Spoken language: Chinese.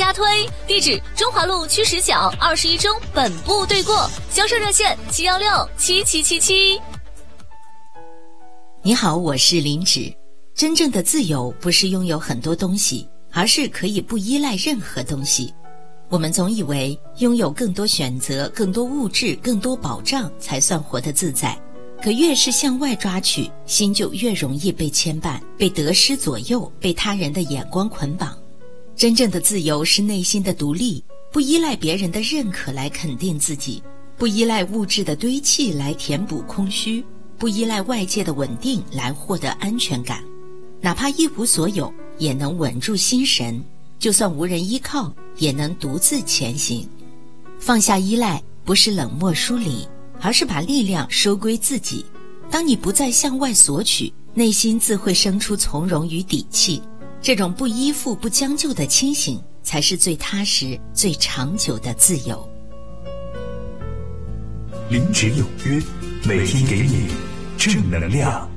加推，地址中华路区10角21中本部对过，销售热线7167777。 你好，我是林芷。真正的自由不是拥有很多东西，而是可以不依赖任何东西。我们总以为拥有更多选择、更多物质、更多保障才算活得自在，可越是向外抓取，心就越容易被牵绊，被得失左右，被他人的眼光捆绑。真正的自由是内心的独立，不依赖别人的认可来肯定自己，不依赖物质的堆砌来填补空虚，不依赖外界的稳定来获得安全感。哪怕一无所有，也能稳住心神，就算无人依靠，也能独自前行。放下依赖，不是冷漠疏离，而是把力量收归自己。当你不再向外索取，内心自会生出从容与底气。这种不依附、不将就的清醒，才是最踏实、最长久的自由。 林芷有约，每天给你正能量。